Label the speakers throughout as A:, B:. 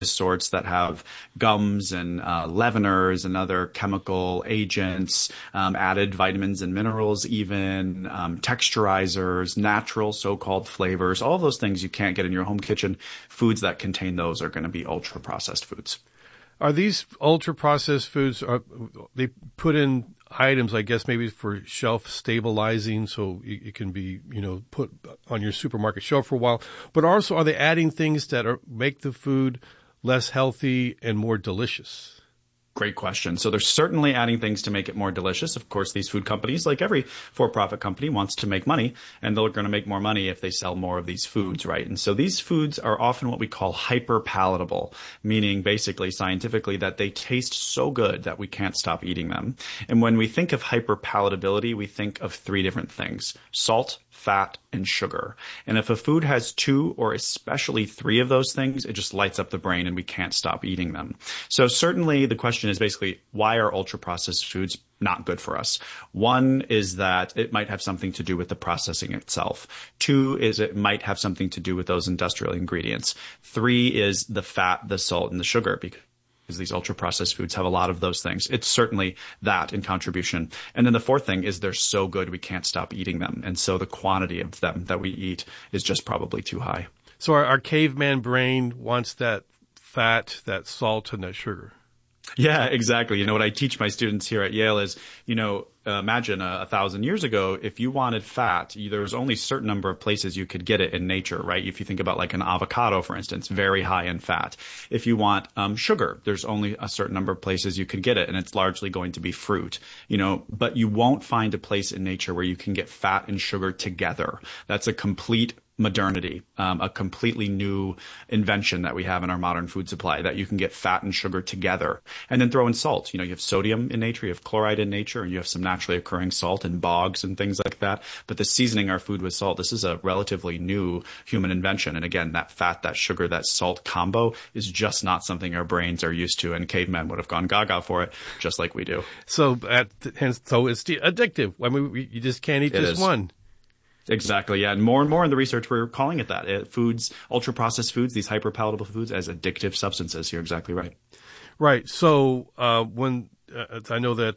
A: sorts that have gums and leaveners and other chemical agents, added vitamins and minerals, even texturizers, natural so-called flavors, all of those things you can't get in your home kitchen. Foods that contain those are going to be ultra-processed foods.
B: Are these ultra-processed foods, they put in items, I guess, maybe for shelf stabilizing so it can be, put on your supermarket shelf for a while, but also are they adding things that make the food less healthy and more delicious?
A: Great question. So they're certainly adding things to make it more delicious. Of course, these food companies, like every for-profit company, wants to make money, and they're going to make more money if they sell more of these foods, right? And so these foods are often what we call hyper-palatable, meaning basically scientifically that they taste so good that we can't stop eating them. And when we think of hyper-palatability, we think of three different things: salt, fat, and sugar. And if a food has two or especially three of those things, it just lights up the brain and we can't stop eating them. So certainly the question is basically, why are ultra-processed foods not good for us? One is that it might have something to do with the processing itself. Two is it might have something to do with those industrial ingredients. Three is the fat, the salt, and the sugar, because these ultra-processed foods have a lot of those things. It's certainly that in contribution. And then the fourth thing is they're so good we can't stop eating them. And so the quantity of them that we eat is just probably too high.
B: So our caveman brain wants that fat, that salt, and that sugar.
A: Yeah, exactly. What I teach my students here at Yale is, imagine 1,000 years ago, if you wanted fat, there was only a certain number of places you could get it in nature, right? If you think about like an avocado, for instance, very high in fat. If you want sugar, there's only a certain number of places you could get it, and it's largely going to be fruit, but you won't find a place in nature where you can get fat and sugar together. That's a complete modernity, a completely new invention that we have in our modern food supply, that you can get fat and sugar together. And then throw in salt. You have sodium in nature, you have chloride in nature, and you have some naturally occurring salt in bogs and things like that. But the seasoning our food with salt, this is a relatively new human invention. And again, that fat, that sugar, that salt combo is just not something our brains are used to, and cavemen would have gone gaga for it, just like we do.
B: So it's addictive. I mean, you just can't eat just one.
A: Exactly, yeah. And more in the research, we're calling it that. Foods, ultra-processed foods, these hyper-palatable foods as addictive substances. You're exactly right.
B: Right. So when I know that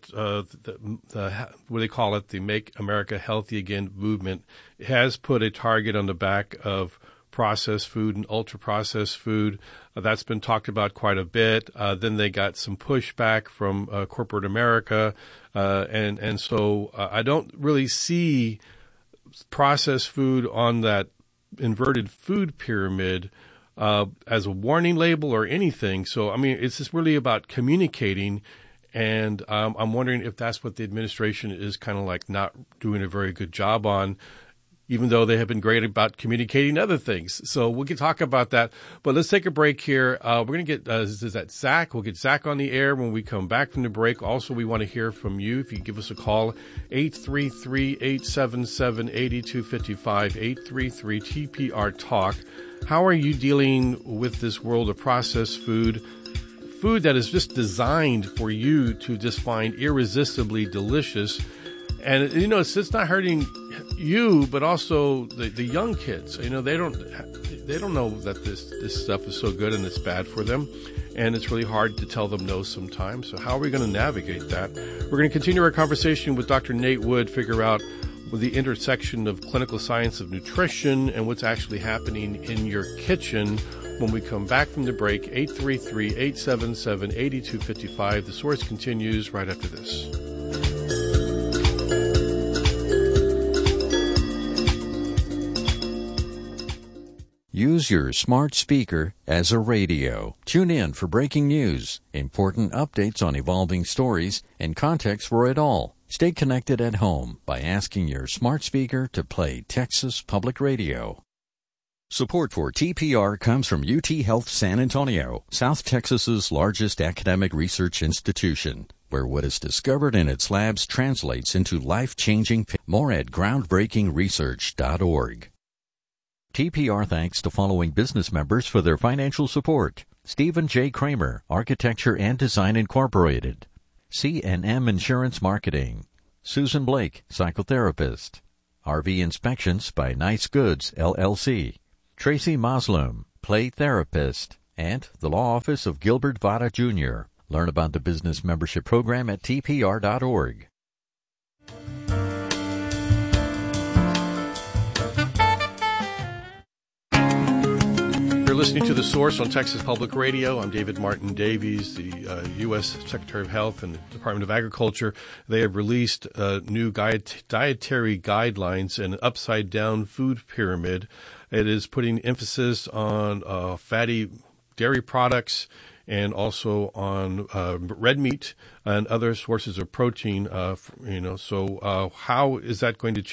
B: the what they call it, the Make America Healthy Again movement has put a target on the back of processed food and ultra-processed food. That's been talked about quite a bit. Then they got some pushback from corporate America. And so I don't really see processed food on that inverted food pyramid as a warning label or anything. So, I mean, it's just really about communicating. And I'm wondering if that's what the administration is kind of like not doing a very good job on, even though they have been great about communicating other things. So we can talk about that. But let's take a break here. We're going to get, is that Zach? We'll get Zach on the air when we come back from the break. Also, we want to hear from you. If you give us a call, 833-877-8255, 833-TPR-TALK. How are you dealing with this world of processed food that is just designed for you to just find irresistibly delicious? And, it's not hurting you, but also the young kids. They don't know that this stuff is so good and it's bad for them. And it's really hard to tell them no sometimes. So how are we going to navigate that? We're going to continue our conversation with Dr. Nate Wood, figure out the intersection of clinical science of nutrition and what's actually happening in your kitchen when we come back from the break. 833-877-8255. The Source continues right after this.
C: Use your smart speaker as a radio. Tune in for breaking news, important updates on evolving stories, and context for it all. Stay connected at home by asking your smart speaker to play Texas Public Radio. Support for TPR comes from UT Health San Antonio, South Texas's largest academic research institution, where what is discovered in its labs translates into life-changing. More at groundbreakingresearch.org. TPR thanks the following business members for their financial support: Stephen J. Kramer, Architecture and Design Incorporated; C&M Insurance Marketing; Susan Blake, Psychotherapist; RV Inspections by Nice Goods, LLC; Tracy Moslum, Play Therapist; and the law office of Gilbert Vada Jr. Learn about the business membership program at tpr.org.
B: You're listening to The Source on Texas Public Radio. I'm David Martin Davies, the U.S. Secretary of Health and the Department of Agriculture. They have released new dietary guidelines and an upside-down food pyramid. It is putting emphasis on fatty dairy products and also on red meat and other sources of protein. So how is that going to